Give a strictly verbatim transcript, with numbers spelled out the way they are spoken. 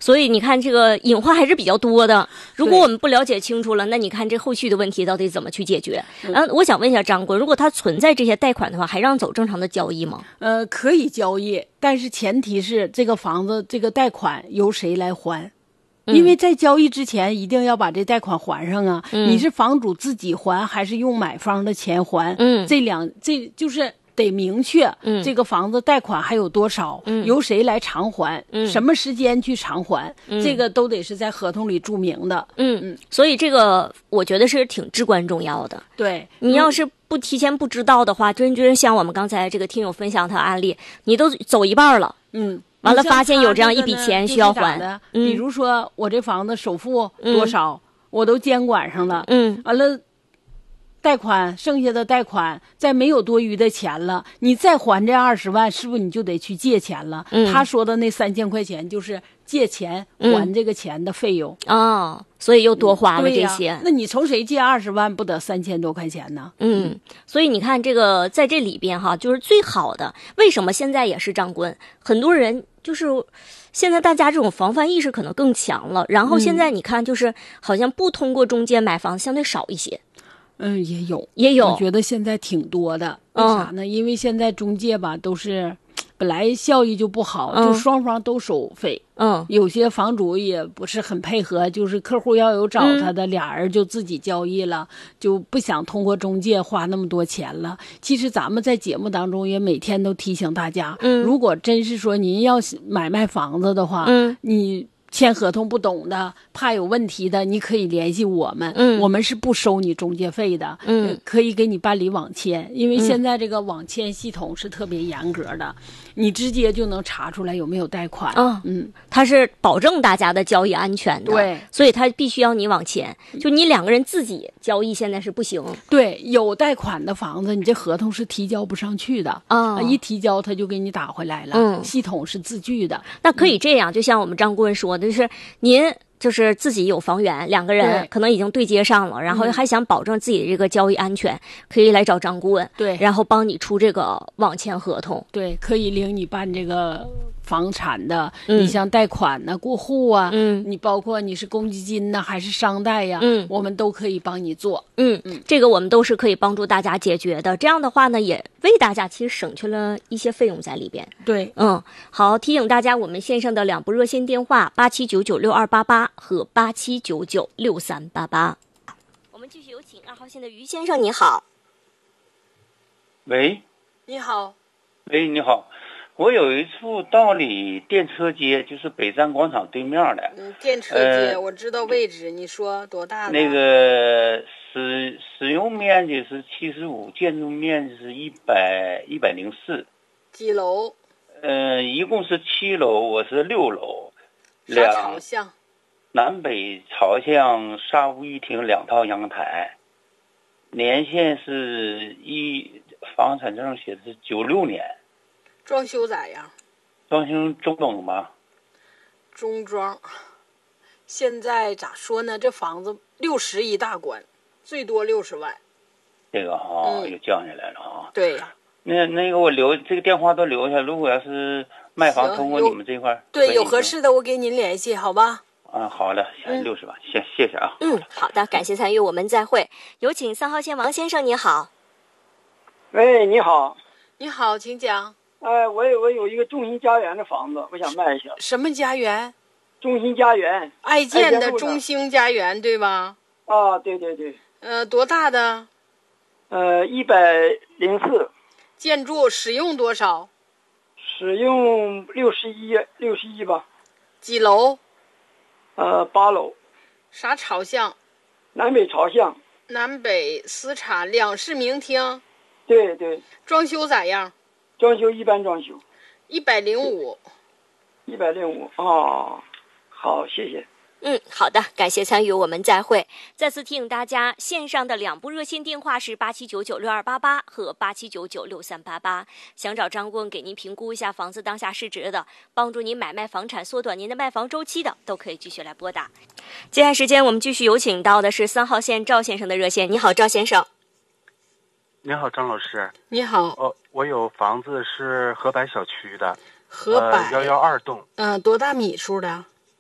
所以你看这个隐患还是比较多的。如果我们不了解清楚了，那你看这后续的问题到底怎么去解决？嗯、呃，我想问一下张官，如果他存在这些贷款的话，还让走正常的交易吗？ 呃，可以交易，但是前提是这个房子这个贷款由谁来还。因为在交易之前一定要把这贷款还上啊、嗯、你是房主自己还还是用买方的钱还，嗯，这两这就是得明确，嗯，这个房子贷款还有多少，嗯，由谁来偿还，嗯，什么时间去偿还，嗯，这个都得是在合同里注明的， 嗯嗯，所以这个我觉得是挺至关重要的。 对， 你要是不提前不知道的话，真真像我们刚才这个听友分享他的案例，你都走一半了，嗯。完了，发现有这样一笔钱需要还， 的嗯、比如说我这房子首付多少，嗯、我都监管上了，嗯，完了，贷款剩下的贷款再没有多余的钱了，你再还这二十万，是不是你就得去借钱了？嗯、他说的那三千块钱就是借钱还这个钱的费用啊、嗯哦，所以又多花了这些。 嗯啊、那你从谁借二十万不得三千多块钱呢？ 嗯，所以你看这个在这里边哈，就是最好的。为什么现在也是张官？很多人就是现在大家这种防范意识可能更强了，然后现在你看就是好像不通过中介买房相对少一些。 嗯，也有也有， 我觉得现在挺多的。为啥呢？嗯、因为现在中介吧都是本来效益就不好，嗯、就双方都收费。嗯，有些房主也不是很配合，就是客户要有找他的，嗯、俩人就自己交易了，就不想通过中介花那么多钱了。其实咱们在节目当中也每天都提醒大家，嗯、如果真是说您要买卖房子的话，嗯、你签合同不懂的，怕有问题的，你可以联系我们，嗯、我们是不收你中介费的，嗯、可以给你办理网签，因为现在这个网签系统是特别严格的，你直接就能查出来有没有贷款。 哦、嗯，它是保证大家的交易安全的， 对， 所以它必须要你网签，就你两个人自己交易现在是不行。 对，有贷款的房子，你这合同是提交不上去的啊、哦，一提交他就给你打回来了，嗯、系统是自具的。 那可以这样，就像我们张顾问说的，就是您就是自己有房源，两个人可能已经对接上了，然后还想保证自己的这个交易安全，嗯、可以来找张顾问， 对， 然后帮你出这个网签合同， 对，可以领你办这个房产的，嗯、你像贷款呢、过户啊，嗯，你包括你是公积金呢还是商贷呀，嗯，我们都可以帮你做， 嗯嗯，这个我们都是可以帮助大家解决的。这样的话呢，也为大家其实省去了一些费用在里边。 对， 嗯，好，提醒大家，我们线上的两部热线电话八七九九六二八八和八七九九六三八八。我们继续有请二号线的于先生，你好。 喂， 你好。 喂，你好。我有一处道理电车街，就是北站广场对面的。 嗯，电车街、呃、我知道位置，你说多大呢？ 那个使使用面积是七十五，建筑面积是一百一百零四。 几楼？ 呃，一共是七楼，我是六楼。 啥朝向？ 南北朝向，沙屋一厅，两套阳台。年限是一，房产证写的是九六年。 装修咋样？ 装修中等吧。 中装。现在咋说呢？这房子六十一大关，最多六十万。 这个哈、哦嗯、又降下来了啊。 对呀。 那那个我留这个电话都留下，如果要是卖房通过你们这块， 对，有合适的我给您联系，好吧？ 啊，好的，六十万，谢谢谢啊。 嗯，好的，感谢参与，我们再会。有请三号线王先生，你好。 喂，你好。 你好，请讲。 哎，我有我有一个中心家园的房子，我想卖一下。 什么家园？ 中心家园。 爱建的中兴家园，对吧？ 啊，对对对。 呃，多大的？ 呃，一百零四。 建筑使用多少？ 使用六十一，六十一吧。 几楼？ 呃，八楼。 啥朝向？ 南北朝向。 南北私产，两室明厅。 对对。 装修咋样？ 装修一般装修。 一百零五。 一百零五哦，好，谢谢。 嗯，好的，感谢参与，我们再会。再次提醒大家，线上的两部热线电话是八七九九六二八八和八七九九六三八八。想找张顾问给您评估一下房子当下市值的，帮助您买卖房产、缩短您的卖房周期的，都可以继续来拨打。接下来时间，我们继续有请到的是三号线赵先生的热线。你好，赵先生。 你好，张老师。 你好。 哦，我有房子是河柏小区的， 河柏幺幺二栋。 嗯、呃，多大米数的？